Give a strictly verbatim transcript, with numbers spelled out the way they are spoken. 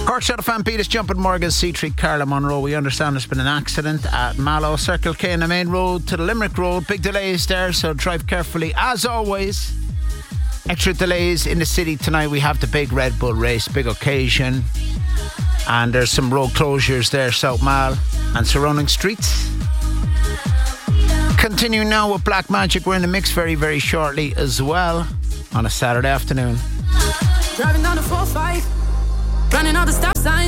Cork Shot of Fan Beat is jumping Morgan C three Carla Monroe. We understand there's been an accident at Mallow Circle K on the main road to the Limerick Road. Big delays there, so drive carefully as always. Extra delays in the city tonight. We have the big Red Bull race, big occasion, and there's some road closures there, South Mall and surrounding streets. Continue now with Black Magic. We're in the mix very very shortly as well on a Saturday afternoon. Driving down the four five, running all the stop signs.